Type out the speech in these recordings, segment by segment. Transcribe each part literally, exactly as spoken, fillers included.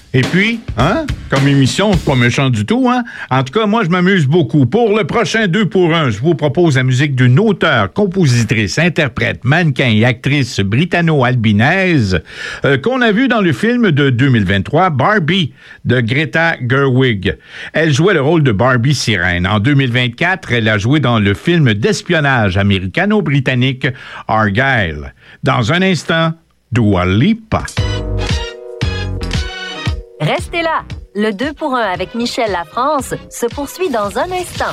Et puis, hein, comme émission, c'est pas méchant du tout, hein? En tout cas, moi, je m'amuse beaucoup. Pour le prochain deux pour un, je vous propose la musique d'une auteure, compositrice, interprète, mannequin et actrice britanno-albinaise euh, qu'on a vue dans le film de deux mille vingt-trois, Barbie, de Greta Gerwig. Elle jouait le rôle de Barbie sirène. En deux mille vingt-quatre, elle a joué dans le film d'espionnage américano-britannique Argyle. Dans un instant, Dua Lipa. Restez là. Le deux pour un avec Michel Lafrance se poursuit dans un instant.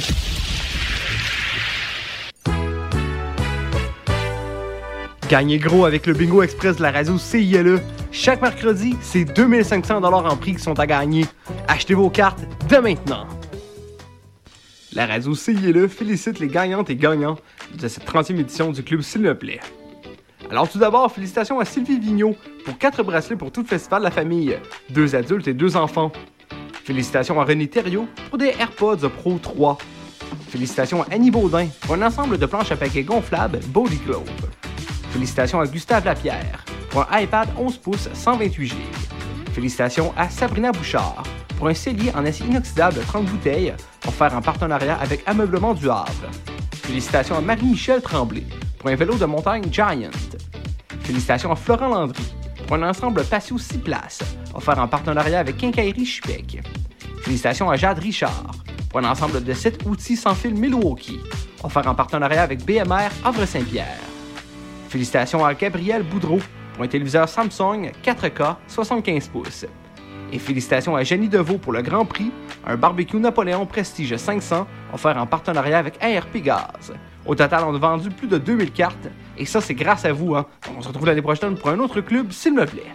Gagnez gros avec le Bingo Express de la radio C I L E. Chaque mercredi, c'est deux mille cinq cents dollars en prix qui sont à gagner. Achetez vos cartes dès maintenant. La radio C I L E félicite les gagnantes et gagnants de cette trentième édition du club S'il me plaît. Alors tout d'abord, félicitations à Sylvie Vigneault pour quatre bracelets pour tout le festival de la famille, deux adultes et deux enfants. Félicitations à René Thériault pour des AirPods Pro trois. Félicitations à Annie Baudin pour un ensemble de planches à paquets gonflables Body Globe. Félicitations à Gustave Lapierre pour un iPad onze pouces cent vingt-huit giga. Félicitations à Sabrina Bouchard pour un cellier en acier inoxydable trente bouteilles offert en partenariat avec Ameublement du Havre. Félicitations à Marie-Michel Tremblay pour un vélo de montagne Giant. Félicitations à Florent Landry pour un ensemble patio six places offert en partenariat avec Quincaillerie Chipec. Félicitations à Jade Richard pour un ensemble de sept outils sans fil Milwaukee offert en partenariat avec B M R Havre-Saint-Pierre. Félicitations à Gabriel Boudreau pour un téléviseur Samsung quatre K soixante-quinze pouces. Et félicitations à Jenny Deveau pour le Grand Prix, un barbecue Napoléon Prestige cinq cents offert en partenariat avec A R P Gaz. Au total, on a vendu plus de deux mille cartes, et ça, c'est grâce à vous. Hein. On se retrouve l'année prochaine pour un autre club, s'il me plaît.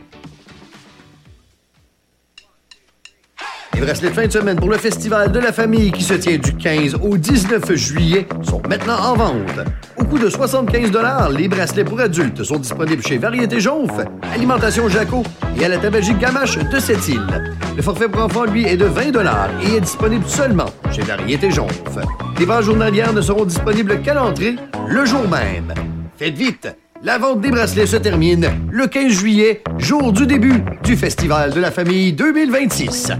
Les bracelets de fin de semaine pour le Festival de la famille qui se tient du quinze au dix-neuf juillet sont maintenant en vente. Au coût de soixante-quinze dollars, les bracelets pour adultes sont disponibles chez Variété Jonf, Alimentation Jaco et à la tabagie Gamache de Sept-Îles. Le forfait pour enfants, lui, est de vingt dollars et est disponible seulement chez Variété Jonf. Les ventes journalières ne seront disponibles qu'à l'entrée le jour même. Faites vite! La vente des bracelets se termine le quinze juillet, jour du début du Festival de la famille deux mille vingt-six.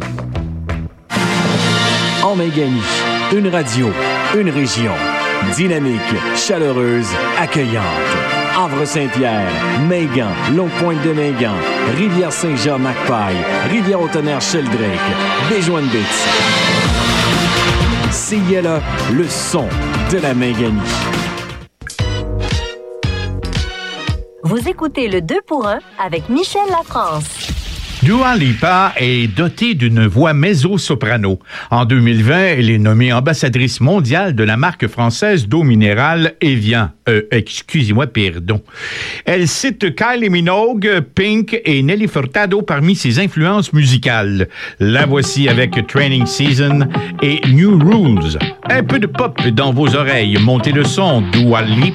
En Méganie, une radio, une région. Dynamique, chaleureuse, accueillante. Havre-Saint-Pierre, Mingan, Longue-Pointe-de-Mingan, Rivière-Saint-Jean-Macpaille, Rivière-au-Tonnerre-Sheldrake, Béjoine-Bits. C I L E, le son de la Méganie. Vous écoutez le deux pour un avec Michel Lafrance. Dua Lipa est dotée d'une voix mezzo-soprano. En deux mille vingt, elle est nommée ambassadrice mondiale de la marque française d'eau minérale Evian. Euh, excusez-moi, pardon. Elle cite Kylie Minogue, Pink et Nelly Furtado parmi ses influences musicales. La voici avec Training Season et New Rules. Un peu de pop dans vos oreilles. Montez le son, Dua Lipa.